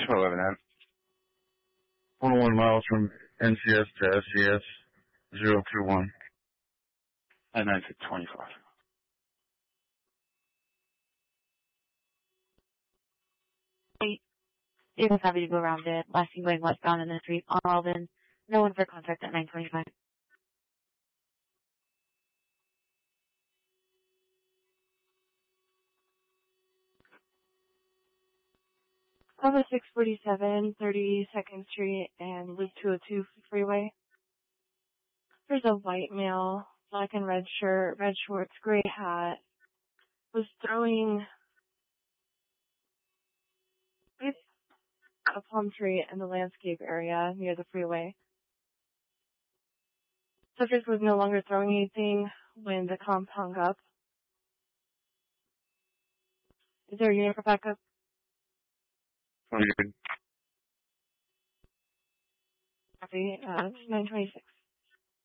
211 M. 101 miles from NCS to SCS 021. At 9:25. You was happy to go around it. Last seen going westbound in the street on Alden. No one for contact at 9:25. On the 647, 32nd Street and Loop 202 freeway. There's a white male, black and red shirt, red shorts, gray hat, was throwing a palm tree in the landscape area near the freeway. Subject was no longer throwing anything when the comp hung up. Is there a unit for backup? 20 good. Copy, 926.